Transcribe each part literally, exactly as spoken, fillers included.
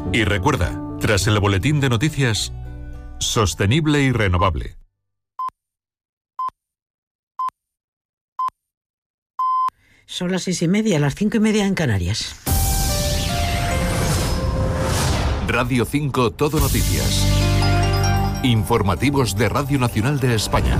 Y recuerda, tras el boletín de noticias, sostenible y renovable. Son las seis y media, las cinco y media en Canarias. Radio cinco Todo Noticias. Informativos de Radio Nacional de España.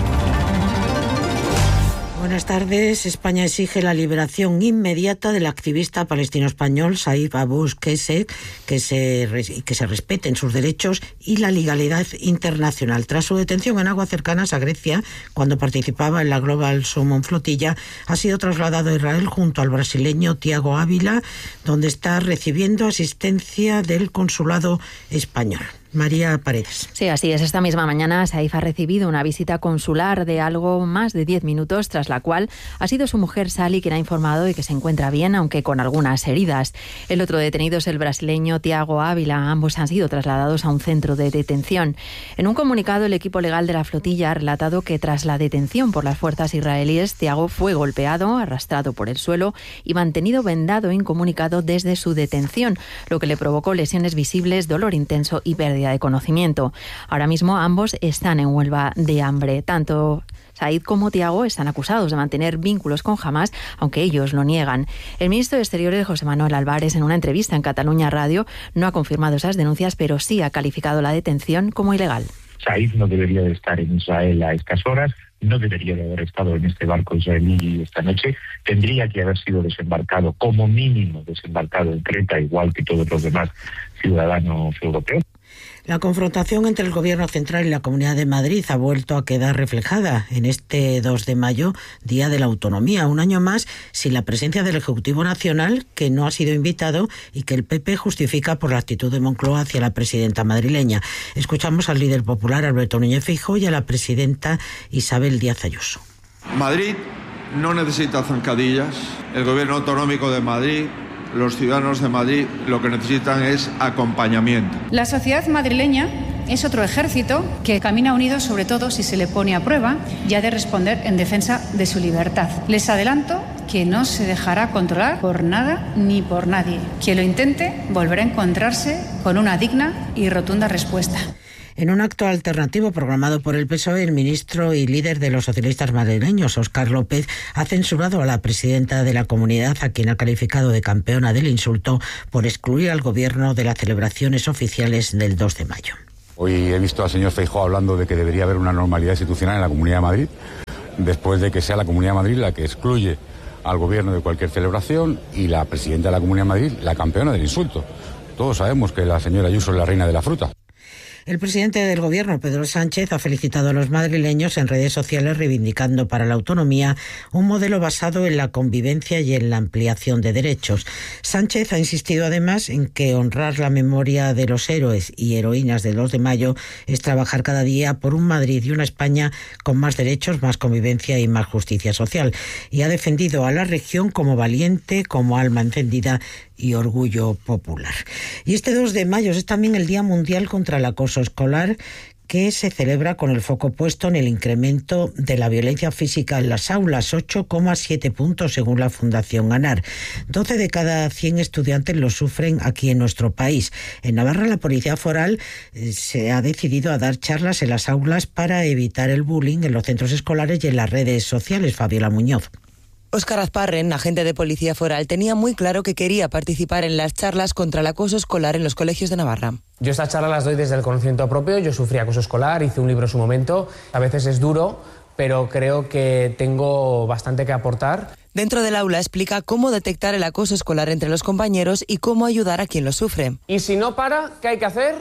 Buenas tardes. España exige la liberación inmediata del activista palestino-español Saif Abu Qussein, que se, que se respeten sus derechos y la legalidad internacional. Tras su detención en aguas cercanas a Grecia, cuando participaba en la Global Salmon Flotilla, ha sido trasladado a Israel junto al brasileño Tiago Ávila, donde está recibiendo asistencia del consulado español. María Paredes. Sí, así es. Esta misma mañana Saif ha recibido una visita consular de algo más de diez minutos, tras la cual ha sido su mujer Sally quien ha informado de que se encuentra bien, aunque con algunas heridas. El otro detenido es el brasileño Tiago Ávila. Ambos han sido trasladados a un centro de detención. En un comunicado, el equipo legal de la flotilla ha relatado que tras la detención por las fuerzas israelíes, Tiago fue golpeado, arrastrado por el suelo y mantenido vendado incomunicado desde su detención, lo que le provocó lesiones visibles, dolor intenso y pérdida de conocimiento. Ahora mismo ambos están en huelga de hambre. Tanto Said como Tiago están acusados de mantener vínculos con Hamás, aunque ellos lo niegan. El ministro de Exteriores, José Manuel Álvarez, en una entrevista en Cataluña Radio, no ha confirmado esas denuncias, pero sí ha calificado la detención como ilegal. Said no debería de estar en Israel a estas horas, no debería de haber estado en este barco israelí esta noche, tendría que haber sido desembarcado, como mínimo desembarcado en Creta, igual que todos los demás ciudadanos europeos. La confrontación entre el Gobierno central y la Comunidad de Madrid ha vuelto a quedar reflejada en este dos de mayo, Día de la Autonomía. Un año más sin la presencia del Ejecutivo Nacional, que no ha sido invitado y que el P P justifica por la actitud de Moncloa hacia la presidenta madrileña. Escuchamos al líder popular Alberto Núñez Feijóo y a la presidenta Isabel Díaz Ayuso. Madrid no necesita zancadillas. El Gobierno Autonómico de Madrid, los ciudadanos de Madrid, lo que necesitan es acompañamiento. La sociedad madrileña es otro ejército que camina unido, sobre todo si se le pone a prueba, y ha de responder en defensa de su libertad. Les adelanto que no se dejará controlar por nada ni por nadie. Quien lo intente volverá a encontrarse con una digna y rotunda respuesta. En un acto alternativo programado por el P S O E, el ministro y líder de los socialistas madrileños, Óscar López, ha censurado a la presidenta de la comunidad, a quien ha calificado de campeona del insulto, por excluir al gobierno de las celebraciones oficiales del dos de mayo. Hoy he visto al señor Feijóo hablando de que debería haber una normalidad institucional en la Comunidad de Madrid, después de que sea la Comunidad de Madrid la que excluye al gobierno de cualquier celebración y la presidenta de la Comunidad de Madrid la campeona del insulto. Todos sabemos que la señora Ayuso es la reina de la fruta. El presidente del Gobierno, Pedro Sánchez, ha felicitado a los madrileños en redes sociales reivindicando para la autonomía un modelo basado en la convivencia y en la ampliación de derechos. Sánchez ha insistido además en que honrar la memoria de los héroes y heroínas del dos de mayo es trabajar cada día por un Madrid y una España con más derechos, más convivencia y más justicia social. Y ha defendido a la región como valiente, como alma encendida y orgullo popular. Y este dos de mayo es también el Día Mundial contra el Acoso Escolar, que se celebra con el foco puesto en el incremento de la violencia física en las aulas, ocho coma siete puntos según la Fundación ANAR. doce de cada cien estudiantes lo sufren aquí en nuestro país. En Navarra, la Policía Foral eh, se ha decidido a dar charlas en las aulas para evitar el bullying en los centros escolares y en las redes sociales. Fabiola Muñoz. Óscar Azparren, agente de Policía Foral, tenía muy claro que quería participar en las charlas contra el acoso escolar en los colegios de Navarra. Yo estas charlas las doy desde el conocimiento propio. Yo sufrí acoso escolar, hice un libro en su momento. A veces es duro, pero creo que tengo bastante que aportar. Dentro del aula explica cómo detectar el acoso escolar entre los compañeros y cómo ayudar a quien lo sufre. Y si no para, ¿qué hay que hacer?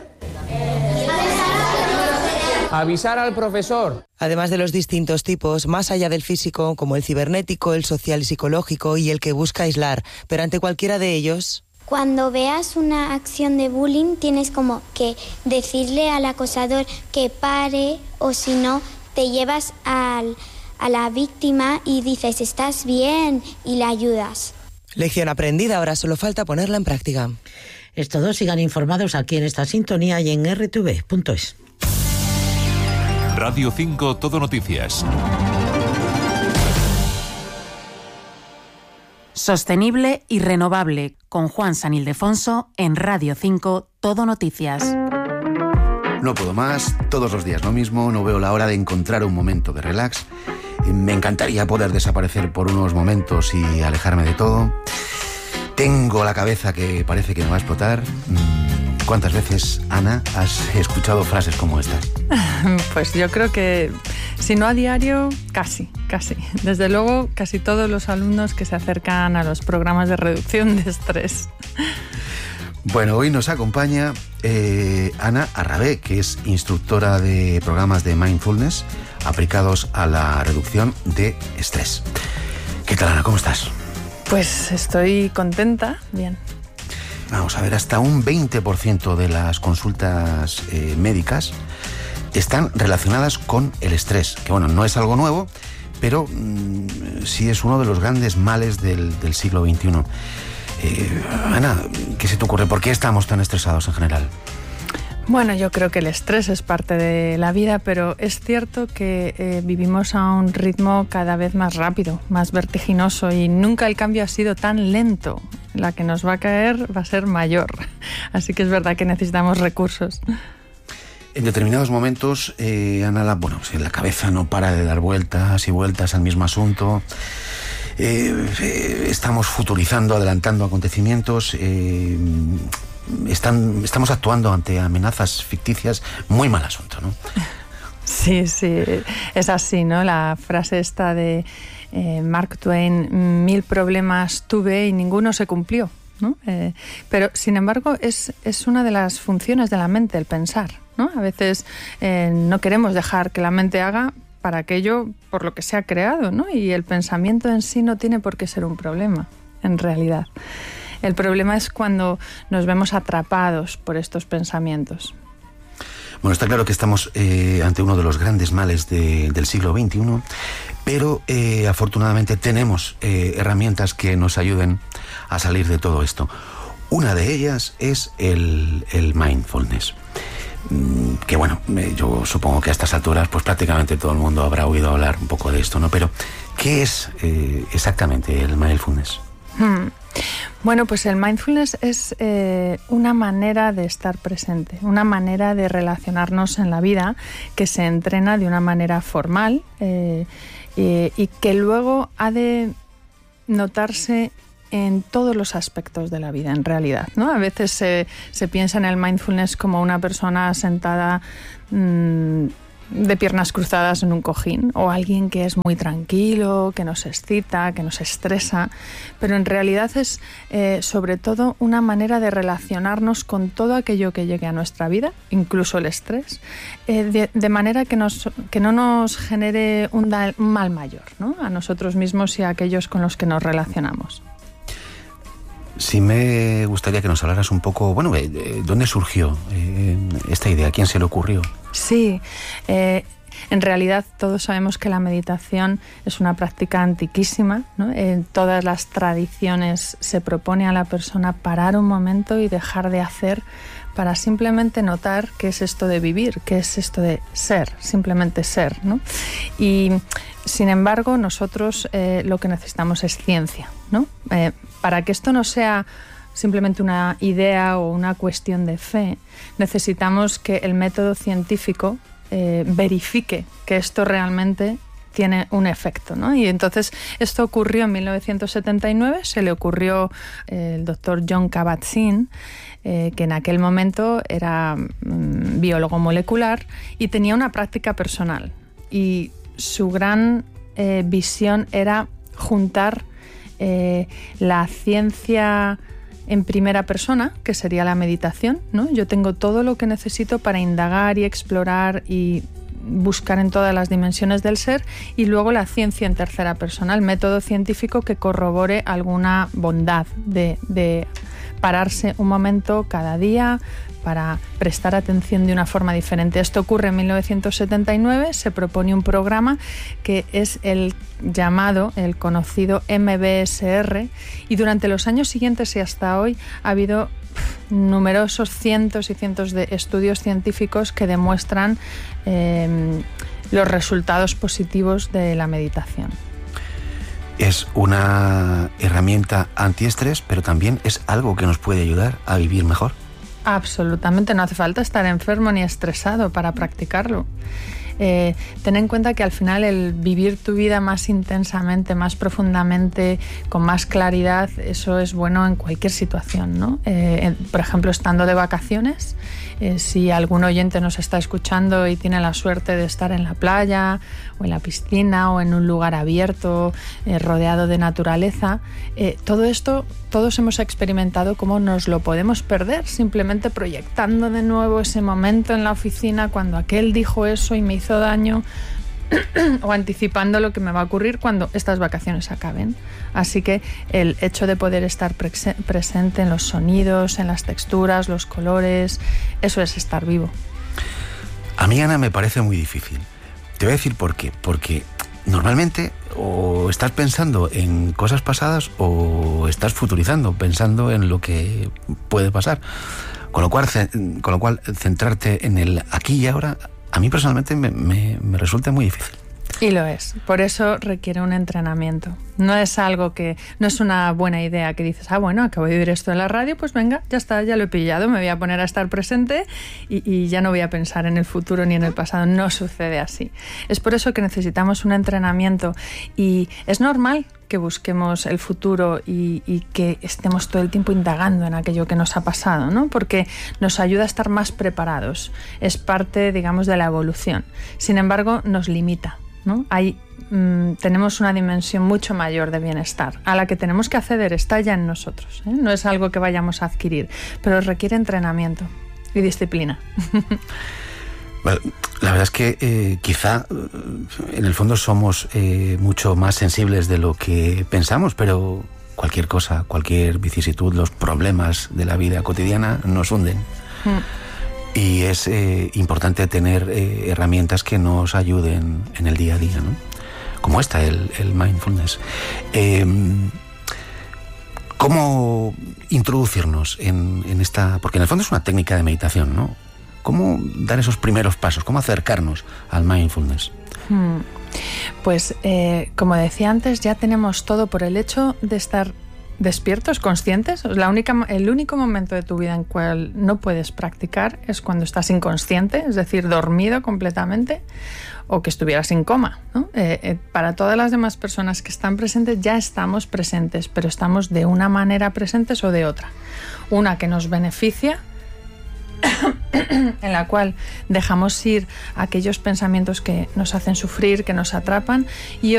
Avisar al profesor. Además de los distintos tipos, más allá del físico, como el cibernético, el social y psicológico y el que busca aislar, pero ante cualquiera de ellos... Cuando veas una acción de bullying, tienes como que decirle al acosador que pare, o si no, te llevas al, a la víctima y dices, estás bien, y la ayudas. Lección aprendida, ahora solo falta ponerla en práctica. Es todo, sigan informados aquí en esta sintonía y en erre te ve punto es. Radio cinco Todo Noticias. Sostenible y renovable, con Juan San Ildefonso en Radio cinco Todo Noticias. No puedo más, todos los días lo mismo, no veo la hora de encontrar un momento de relax. Me encantaría poder desaparecer por unos momentos y alejarme de todo. Tengo la cabeza que parece que me va a explotar. ¿Cuántas veces, Ana, has escuchado frases como estas? Pues yo creo que, si no a diario, casi, casi. Desde luego, casi todos los alumnos que se acercan a los programas de reducción de estrés. Bueno, hoy nos acompaña eh, Ana Arrabé, que es instructora de programas de mindfulness aplicados a la reducción de estrés. ¿Qué tal, Ana? ¿Cómo estás? Pues estoy contenta, bien. Vamos a ver, hasta un veinte por ciento de las consultas eh, médicas están relacionadas con el estrés, que bueno, no es algo nuevo, pero mmm, sí es uno de los grandes males del, del siglo veintiuno. Eh, Ana, ¿qué se te ocurre? ¿Por qué estamos tan estresados en general? Bueno, yo creo que el estrés es parte de la vida, pero es cierto que eh, vivimos a un ritmo cada vez más rápido, más vertiginoso, y nunca el cambio ha sido tan lento. La que nos va a caer va a ser mayor. Así que es verdad que necesitamos recursos. En determinados momentos, eh, Ana, la, bueno, si la cabeza no para de dar vueltas y vueltas al mismo asunto. Eh, eh, estamos futurizando, adelantando acontecimientos, eh, están, estamos actuando ante amenazas ficticias, muy mal asunto, ¿no? Sí, sí, es así, ¿no? La frase esta de eh, Mark Twain, mil problemas tuve y ninguno se cumplió, ¿no? Eh, pero, sin embargo, es, es una de las funciones de la mente, el pensar, ¿no? A veces eh, no queremos dejar que la mente haga para aquello por lo que se ha creado, ¿no? Y el pensamiento en sí no tiene por qué ser un problema, en realidad. El problema es cuando nos vemos atrapados por estos pensamientos. Bueno, está claro que estamos eh, ante uno de los grandes males de, del siglo veintiuno, pero eh, afortunadamente tenemos eh, herramientas que nos ayuden a salir de todo esto. Una de ellas es el, el mindfulness. Que bueno, yo supongo que a estas alturas pues prácticamente todo el mundo habrá oído hablar un poco de esto, ¿no? Pero, ¿qué es eh, exactamente el mindfulness? Hmm. Bueno, pues el mindfulness es eh, una manera de estar presente, una manera de relacionarnos en la vida que se entrena de una manera formal eh, eh, y que luego ha de notarse en todos los aspectos de la vida, en realidad, ¿no? A veces se, se piensa en el mindfulness como una persona sentada mmm, de piernas cruzadas en un cojín, o alguien que es muy tranquilo, que nos excita, que nos estresa, pero en realidad es eh, sobre todo una manera de relacionarnos con todo aquello que llegue a nuestra vida, incluso el estrés, eh, de, de manera que, nos, que no nos genere un, da, un mal mayor, ¿no? A nosotros mismos y a aquellos con los que nos relacionamos. Sí, me gustaría que nos hablaras un poco, bueno, eh, ¿dónde surgió eh, esta idea? ¿A quién se le ocurrió? Sí, eh, en realidad todos sabemos que la meditación es una práctica antiquísima, ¿no? En todas las tradiciones se propone a la persona parar un momento y dejar de hacer para simplemente notar qué es esto de vivir, qué es esto de ser, simplemente ser, ¿no? Y sin embargo, nosotros eh, lo que necesitamos es ciencia, ¿no? Eh, para que esto no sea simplemente una idea o una cuestión de fe, necesitamos que el método científico eh, verifique que esto realmente tiene un efecto, ¿no? Y entonces esto ocurrió en mil novecientos setenta y nueve, se le ocurrió eh, el doctor John Kabat-Zinn, eh, que en aquel momento era mm, biólogo molecular y tenía una práctica personal. Y su gran eh, visión era juntar eh, la ciencia en primera persona, que sería la meditación, ¿no? Yo tengo todo lo que necesito para indagar y explorar y buscar en todas las dimensiones del ser, y luego la ciencia en tercera persona, el método científico que corrobore alguna bondad de, de pararse un momento cada día para prestar atención de una forma diferente. Esto ocurre en mil novecientos setenta y nueve, se propone un programa que es el llamado, el conocido M B S R, y durante los años siguientes y hasta hoy ha habido numerosos cientos y cientos de estudios científicos que demuestran eh, los resultados positivos de la meditación. Es una herramienta antiestrés, pero también es algo que nos puede ayudar a vivir mejor. Absolutamente, no hace falta estar enfermo ni estresado para practicarlo. Eh, ten en cuenta que al final el vivir tu vida más intensamente, más profundamente, con más claridad, eso es bueno en cualquier situación, ¿no? Eh, por ejemplo, estando de vacaciones, eh, si algún oyente nos está escuchando y tiene la suerte de estar en la playa o en la piscina o en un lugar abierto, eh, rodeado de naturaleza, eh, todo esto, todos hemos experimentado cómo nos lo podemos perder simplemente proyectando de nuevo ese momento en la oficina cuando aquel dijo eso y me hizo daño, o anticipando lo que me va a ocurrir cuando estas vacaciones acaben. Así que el hecho de poder estar prese- presente en los sonidos, en las texturas, los colores, eso es estar vivo. A mí, Ana, me parece muy difícil. Te voy a decir por qué. Porque normalmente o estás pensando en cosas pasadas o estás futurizando, pensando en lo que puede pasar. Con lo cual, con lo cual centrarte en el aquí y ahora, a mí personalmente me, me, me resulta muy difícil. Y lo es. Por eso requiere un entrenamiento. No es algo que... No es una buena idea que dices, ah, bueno, acabo de vivir esto en la radio, pues venga, ya está, ya lo he pillado, me voy a poner a estar presente y, y ya no voy a pensar en el futuro ni en el pasado. No sucede así. Es por eso que necesitamos un entrenamiento y es normal que busquemos el futuro y, y que estemos todo el tiempo indagando en aquello que nos ha pasado, ¿no? Porque nos ayuda a estar más preparados. Es parte, digamos, de la evolución. Sin embargo, nos limita, ¿no? Hay, mmm, tenemos una dimensión mucho mayor de bienestar a la que tenemos que acceder, está ya en nosotros, ¿eh? No es algo que vayamos a adquirir, pero requiere entrenamiento y disciplina. Bueno, la verdad es que eh, quizá en el fondo somos eh, mucho más sensibles de lo que pensamos, pero cualquier cosa, cualquier vicisitud, los problemas de la vida cotidiana nos hunden. Mm. Y es eh, importante tener eh, herramientas que nos ayuden en el día a día, ¿no? Como esta, el, el mindfulness. Eh, ¿Cómo introducirnos en, en esta...? Porque en el fondo es una técnica de meditación, ¿no? ¿Cómo dar esos primeros pasos? ¿Cómo acercarnos al mindfulness? Hmm. Pues, eh, como decía antes, ya tenemos todo por el hecho de estar despiertos, conscientes. La única, el único momento de tu vida en cual no puedes practicar es cuando estás inconsciente, es decir, dormido completamente, o que estuvieras en coma, ¿no? Eh, eh, para todas las demás personas que están presentes ya estamos presentes, pero estamos de una manera presentes o de otra. Una que nos beneficia, en la cual dejamos ir aquellos pensamientos que nos hacen sufrir, que nos atrapan, y